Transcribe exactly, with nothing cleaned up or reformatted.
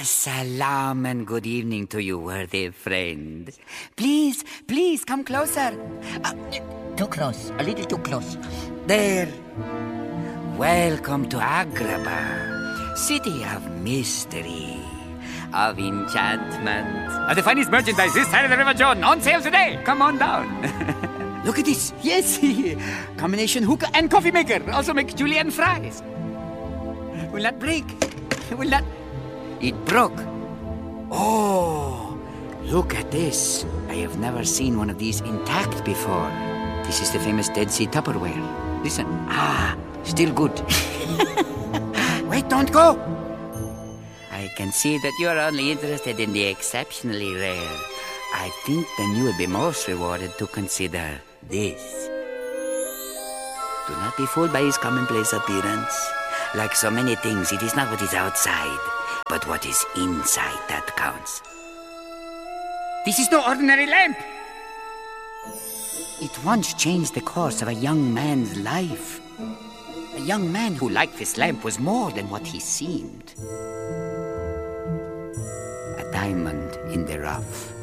Salam and good evening to you, worthy friend. Please, please come closer. Uh, Too close, a little too close. there. Welcome to Agrabah, city of mystery, of enchantment. Uh, the finest merchandise this side of the River Jordan, on sale today. Come on down. Look at this. Yes, combination hookah and coffee maker. Also make julienne fries. Will not break. Will not. It broke. Oh, look at this. I have never seen one of these intact before. This is the famous Dead Sea Tupperware. Listen. Ah, still good. Wait, don't go. I can see that you are only interested in the exceptionally rare. I think then you would be most rewarded to consider this. Do not be fooled by his commonplace appearance. Like so many things, it is not what is outside, but what is inside that counts. This is no ordinary lamp. It once changed the course of a young man's life. A young man who, like this lamp, was more than what he seemed. A diamond in the rough.